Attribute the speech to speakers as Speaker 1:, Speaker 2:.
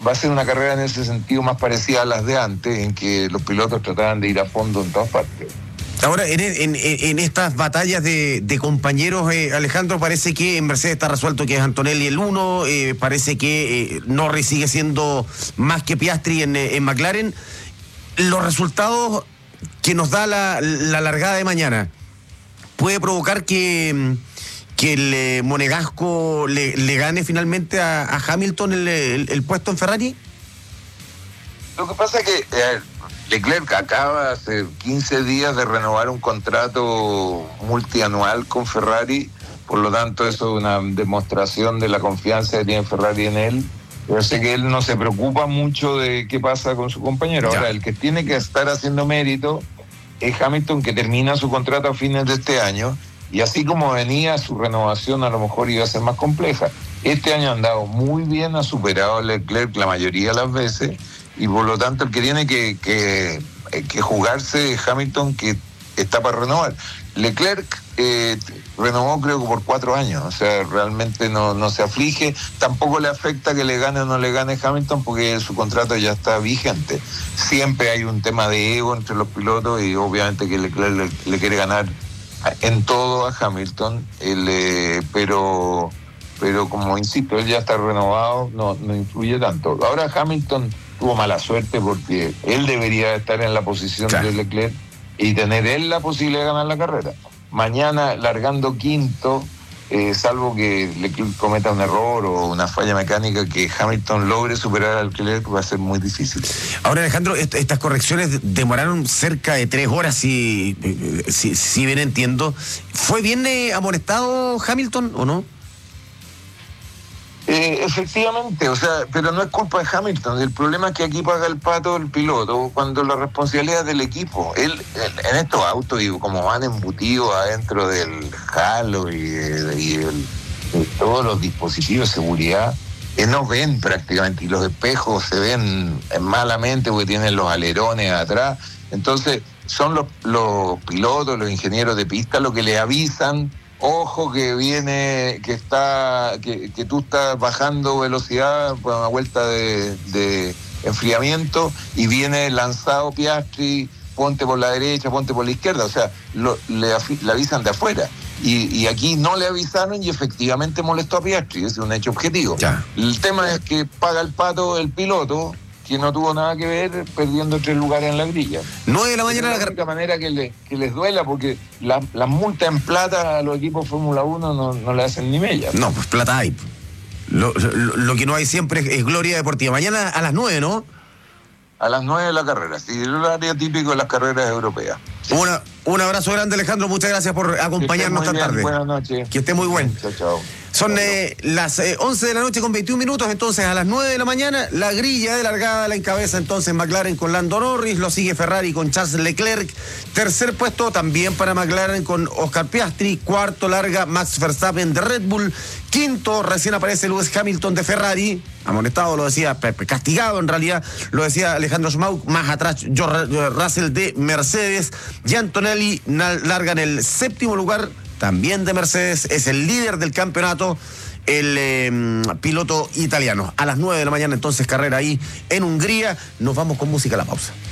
Speaker 1: va a ser una carrera en ese sentido más parecida a las de antes, en que los pilotos trataban de ir a fondo en todas partes.
Speaker 2: Ahora, en estas batallas de compañeros, Alejandro, parece que en Mercedes está resuelto que es Antonelli el uno, parece que Norris sigue siendo más que Piastri en McLaren. Los resultados que nos da la largada de mañana, ¿puede provocar que el monegasco le gane finalmente a Hamilton el puesto en Ferrari?
Speaker 1: Lo que pasa es que Leclerc acaba hace 15 días de renovar un contrato multianual con Ferrari, por lo tanto eso es una demostración de la confianza que tiene Ferrari en él. Yo sé que él no se preocupa mucho de qué pasa con su compañero. Ahora, el que tiene que estar haciendo mérito es Hamilton, que termina su contrato a fines de este año, y así como venía, su renovación a lo mejor iba a ser más compleja. Este año ha andado muy bien, ha superado a Leclerc la mayoría de las veces, y por lo tanto el que tiene que jugarse es Hamilton, que está para renovar. Leclerc renovó creo que por 4 años, o sea, realmente no se aflige, tampoco le afecta que le gane o no le gane Hamilton, porque su contrato ya está vigente. Siempre hay un tema de ego entre los pilotos, y obviamente que Leclerc le quiere ganar en todo a Hamilton, pero como insisto, él ya está renovado, no influye tanto. Ahora Hamilton tuvo mala suerte porque él debería estar en la posición de Leclerc y tener él la posibilidad de ganar la carrera. Mañana, largando quinto, salvo que Leclerc cometa un error o una falla mecánica, que Hamilton logre superar al Leclerc, va a ser muy difícil.
Speaker 2: Ahora, Alejandro, estas correcciones demoraron cerca de 3 horas, si bien entiendo. ¿Fue bien amonestado Hamilton o no?
Speaker 1: Efectivamente, o sea, pero no es culpa de Hamilton. El problema es que aquí paga el pato el piloto, cuando la responsabilidad es del equipo. Él en estos autos, y como van embutidos adentro del halo y todos los dispositivos de seguridad, no ven prácticamente, y los espejos se ven malamente porque tienen los alerones atrás. Entonces son los pilotos, los ingenieros de pista, los que le avisan: ojo que viene, que tú estás bajando velocidad por una vuelta de enfriamiento, y viene lanzado Piastri, ponte por la derecha, ponte por la izquierda. O sea, le avisan de afuera. Y aquí no le avisaron, y efectivamente molestó a Piastri. Es un hecho objetivo.
Speaker 2: Ya.
Speaker 1: El tema es que paga el pato el piloto, que no tuvo nada que ver, perdiendo 3 lugares en la grilla.
Speaker 2: 9 de la mañana.
Speaker 1: Es la única manera que les duela, porque las multas en plata a los equipos Fórmula 1 no le hacen ni mella.
Speaker 2: No, pues plata hay. Lo que no hay siempre es gloria deportiva. Mañana a las 9, ¿no?
Speaker 1: A las 9 de la carrera, sí, el horario típico de las carreras europeas. Sí.
Speaker 2: Un abrazo grande, Alejandro, muchas gracias por acompañarnos esta tarde.
Speaker 1: Buenas noches.
Speaker 2: Que esté muy bueno.
Speaker 1: Chao.
Speaker 2: Son las 11 de la noche con 21 minutos, entonces a las 9 de la mañana la grilla de largada la encabeza entonces McLaren con Lando Norris, lo sigue Ferrari con Charles Leclerc, tercer puesto también para McLaren con Oscar Piastri, cuarto larga Max Verstappen de Red Bull, quinto recién aparece Lewis Hamilton de Ferrari, amonestado, lo decía, castigado en realidad, lo decía Alejandro Schmauk, más atrás George Russell de Mercedes, y Antonelli larga en el séptimo lugar, también de Mercedes, es el líder del campeonato, el piloto italiano. A las 9 de la mañana entonces carrera ahí en Hungría. Nos vamos con música a la pausa.